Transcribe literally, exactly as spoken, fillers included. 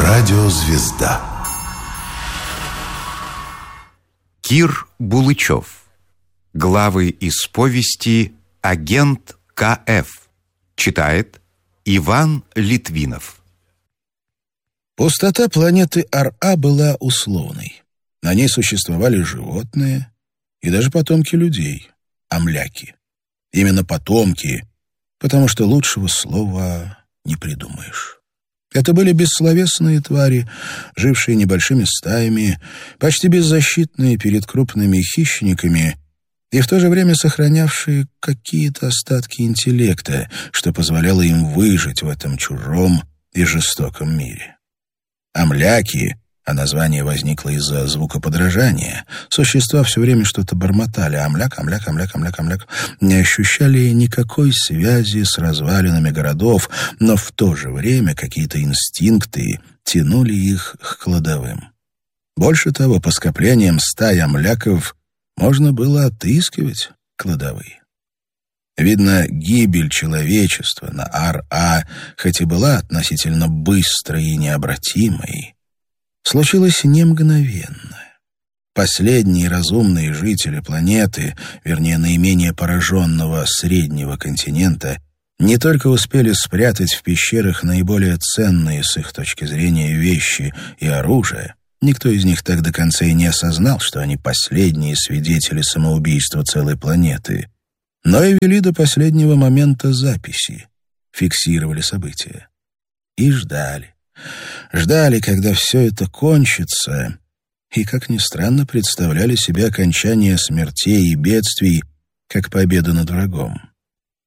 Радиозвезда. Кир Булычев. Главы из повести «Агент Ка Эф». Читает Иван Литвинов. Пустота планеты Ар-А была условной. На ней существовали животные и даже потомки людей, амляки. Именно потомки, потому что лучшего слова не придумаешь. Это были бессловесные твари, жившие небольшими стаями, почти беззащитные перед крупными хищниками и в то же время сохранявшие какие-то остатки интеллекта, что позволяло им выжить в этом чужом и жестоком мире. Амляки, а название возникло из-за звукоподражания, существа все время что-то бормотали: амляк, амляк, амляк, амляк, амляк, не ощущали никакой связи с развалинами городов, но в то же время какие-то инстинкты тянули их к кладовым. Больше того, по скоплениям стай амляков можно было отыскивать кладовые. Видно, гибель человечества на Ар-А, хоть и была относительно быстрой и необратимой, случилось не мгновенно. Последние разумные жители планеты, вернее, наименее пораженного среднего континента, не только успели спрятать в пещерах наиболее ценные с их точки зрения вещи и оружие, никто из них так до конца и не осознал, что они последние свидетели самоубийства целой планеты, но и вели до последнего момента записи, фиксировали события и ждали. Ждали, когда все это кончится, и, как ни странно, представляли себе окончание смертей и бедствий как победу над врагом.